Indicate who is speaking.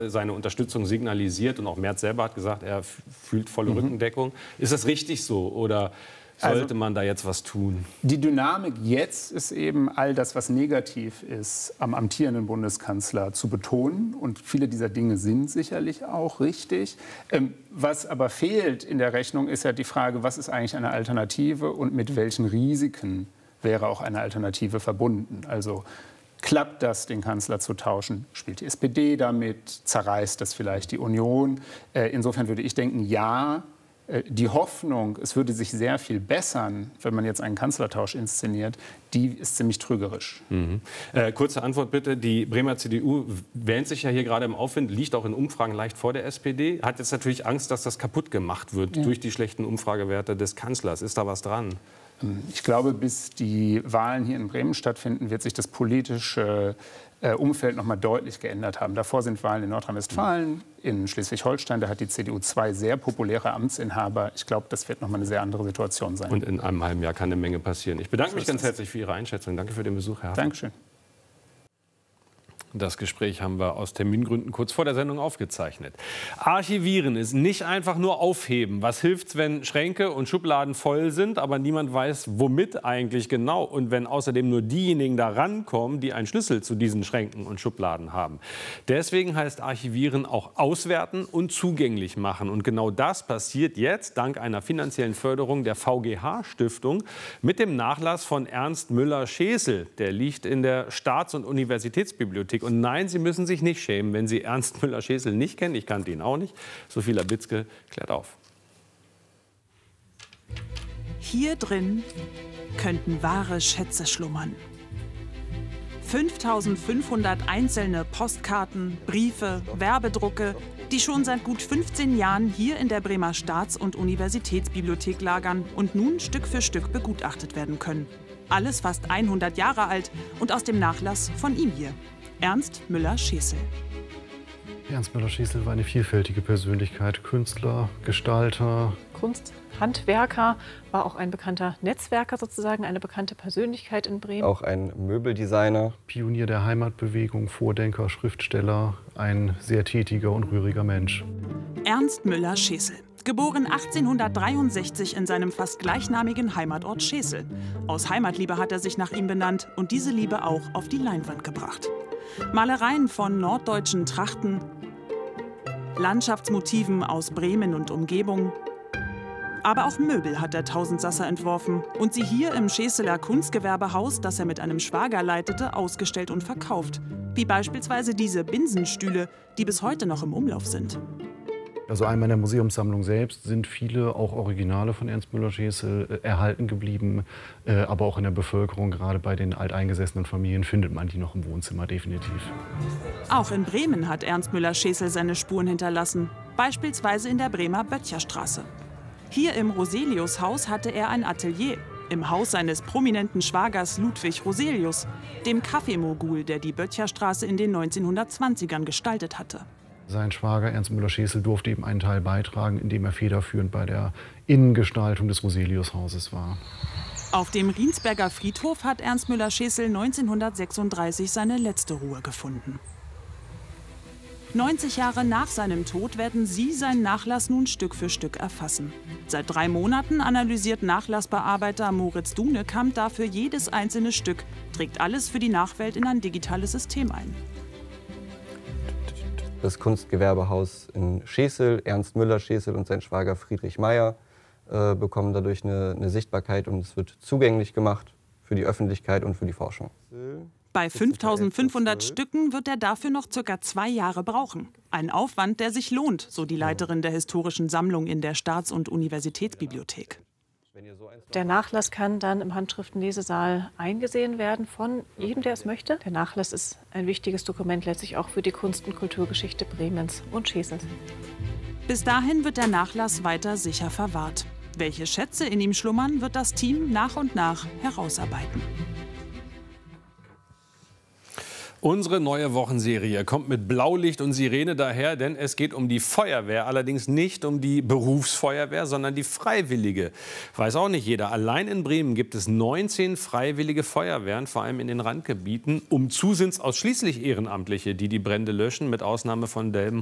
Speaker 1: seine Unterstützung signalisiert und auch Merz selber hat gesagt, er fühlt volle Rückendeckung. Ist das richtig so oder sollte man da jetzt was tun?
Speaker 2: Die Dynamik jetzt ist eben all das, was negativ ist, am amtierenden Bundeskanzler zu betonen. Und viele dieser Dinge sind sicherlich auch richtig. Was aber fehlt in der Rechnung, ist ja die Frage, was ist eigentlich eine Alternative und mit welchen Risiken wäre auch eine Alternative verbunden. Also klappt das, den Kanzler zu tauschen? Spielt die SPD damit? Zerreißt das vielleicht die Union? Insofern würde ich denken, ja. Die Hoffnung, es würde sich sehr viel bessern, wenn man jetzt einen Kanzlertausch inszeniert, die ist ziemlich trügerisch.
Speaker 1: Kurze Antwort bitte. Die Bremer CDU wähnt sich ja hier gerade im Aufwind, liegt auch in Umfragen leicht vor der SPD. Hat jetzt natürlich Angst, dass das kaputt gemacht wird durch die schlechten Umfragewerte des Kanzlers. Ist da was dran?
Speaker 2: Ich glaube, bis die Wahlen hier in Bremen stattfinden, wird sich das politische Umfeld noch mal deutlich geändert haben. Davor sind Wahlen in Nordrhein-Westfalen, in Schleswig-Holstein. Da hat die CDU 2 sehr populäre Amtsinhaber. Ich glaube, das wird noch mal eine sehr andere Situation sein.
Speaker 1: Und in einem halben Jahr kann eine Menge passieren. Ich bedanke mich ganz herzlich für Ihre Einschätzung. Danke für den Besuch, Herr Hartmann.
Speaker 2: Dankeschön.
Speaker 1: Das Gespräch haben wir aus Termingründen kurz vor der Sendung aufgezeichnet. Archivieren ist nicht einfach nur aufheben. Was hilft's, wenn Schränke und Schubladen voll sind, aber niemand weiß, womit eigentlich genau? Und wenn außerdem nur diejenigen da rankommen, die einen Schlüssel zu diesen Schränken und Schubladen haben. Deswegen heißt Archivieren auch auswerten und zugänglich machen. Und genau das passiert jetzt dank einer finanziellen Förderung der VGH-Stiftung mit dem Nachlass von Ernst Müller-Schesel. Der liegt in der Staats- und Universitätsbibliothek. Und nein, Sie müssen sich nicht schämen, wenn Sie Ernst Müller-Schesel nicht kennen. Ich kannte ihn auch nicht. Sophie Labitzke klärt auf.
Speaker 3: Hier drin könnten wahre Schätze schlummern. 5500 einzelne Postkarten, Briefe, Werbedrucke, die schon seit gut 15 Jahren hier in der Bremer Staats- und Universitätsbibliothek lagern und nun Stück für Stück begutachtet werden können. Alles fast 100 Jahre alt und aus dem Nachlass von ihm hier. Ernst Müller-Schesel.
Speaker 4: Ernst Müller-Schesel war eine vielfältige Persönlichkeit, Künstler, Gestalter.
Speaker 5: Kunsthandwerker, war auch ein bekannter Netzwerker sozusagen, eine bekannte Persönlichkeit in Bremen.
Speaker 6: Auch ein Möbeldesigner.
Speaker 4: Pionier der Heimatbewegung, Vordenker, Schriftsteller, ein sehr tätiger und rühriger Mensch.
Speaker 3: Ernst Müller-Schesel. Geboren 1863 in seinem fast gleichnamigen Heimatort Schesel. Aus Heimatliebe hat er sich nach ihm benannt und diese Liebe auch auf die Leinwand gebracht. Malereien von norddeutschen Trachten, Landschaftsmotiven aus Bremen und Umgebung. Aber auch Möbel hat der Tausendsasser entworfen und sie hier im Scheseler Kunstgewerbehaus, das er mit einem Schwager leitete, ausgestellt und verkauft. Wie beispielsweise diese Binsenstühle, die bis heute noch im Umlauf sind.
Speaker 4: Also in meiner Museumssammlung selbst sind viele auch Originale von Ernst Müller-Schesel erhalten geblieben. Aber auch in der Bevölkerung, gerade bei den alteingesessenen Familien, findet man die noch im Wohnzimmer definitiv.
Speaker 3: Auch in Bremen hat Ernst Müller-Schesel seine Spuren hinterlassen. Beispielsweise in der Bremer Böttcherstraße. Hier im Roselius-Haus hatte er ein Atelier. Im Haus seines prominenten Schwagers Ludwig Roselius, dem Kaffeemogul, der die Böttcherstraße in den 1920ern gestaltet hatte.
Speaker 4: Sein Schwager Ernst Müller-Schesel durfte eben einen Teil beitragen, indem er federführend bei der Innengestaltung des Roselius-Hauses war.
Speaker 3: Auf dem Riensberger Friedhof hat Ernst Müller-Schesel 1936 seine letzte Ruhe gefunden. 90 Jahre nach seinem Tod werden Sie seinen Nachlass nun Stück für Stück erfassen. Seit 3 Monaten analysiert Nachlassbearbeiter Moritz Dunekamp dafür jedes einzelne Stück, trägt alles für die Nachwelt in ein digitales System ein.
Speaker 6: Das Kunstgewerbehaus in Schesel, Ernst Müller-Schesel und sein Schwager Friedrich Meyer bekommen dadurch eine Sichtbarkeit und es wird zugänglich gemacht für die Öffentlichkeit und für die Forschung.
Speaker 3: Bei 5500 Stücken wird er dafür noch ca. 2 Jahre brauchen. Ein Aufwand, der sich lohnt, so die Leiterin der historischen Sammlung in der Staats- und Universitätsbibliothek.
Speaker 5: Der Nachlass kann dann im Handschriftenlesesaal eingesehen werden von jedem, der es möchte. Der Nachlass ist ein wichtiges Dokument letztlich auch für die Kunst- und Kulturgeschichte Bremens und Schesels.
Speaker 3: Bis dahin wird der Nachlass weiter sicher verwahrt. Welche Schätze in ihm schlummern, wird das Team nach und nach herausarbeiten.
Speaker 1: Unsere neue Wochenserie kommt mit Blaulicht und Sirene daher, denn es geht um die Feuerwehr. Allerdings nicht um die Berufsfeuerwehr, sondern die Freiwillige. Weiß auch nicht jeder. Allein in Bremen gibt es 19 freiwillige Feuerwehren, vor allem in den Randgebieten. Umzu sind es ausschließlich Ehrenamtliche, die die Brände löschen, mit Ausnahme von Delmenhorst